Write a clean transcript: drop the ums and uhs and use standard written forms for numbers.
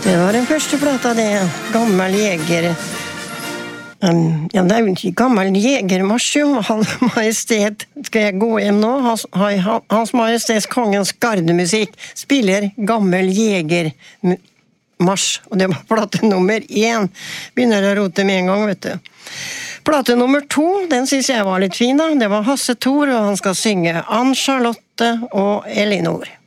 Det var den første plata, det. Gammel jeger. Ja, det jo ikke gammel jegermarsj, jo. Hans Majestet, skal jeg gå hjem nå? Hans Majestets Kongens gardemusikk spiller gammel jegermarsj, og det var plate nummer 1. Begynner å rote med en gang, vet du. Plate nummer 2, den synes jeg var litt fin da. Det var Hasse Thor, og han skal synge Ann Charlotte og Elinor.